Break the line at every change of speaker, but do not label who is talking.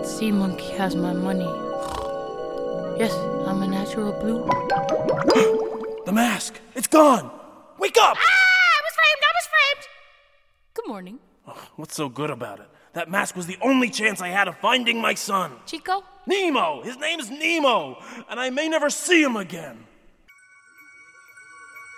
sea monkey has my money. Yes, I'm a natural blue.
The mask! It's gone! Wake up!
I was framed! Good morning.
What's so good about it? That mask was the only chance I had of finding my son.
Chico?
Nemo! His name's Nemo! And I may never see him again.